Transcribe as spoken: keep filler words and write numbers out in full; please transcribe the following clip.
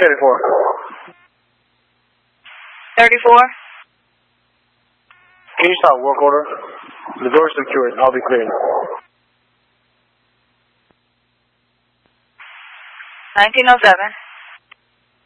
thirty-four. thirty-four? Can you stop work order? The door's secured. I'll be cleared. nineteen oh seven.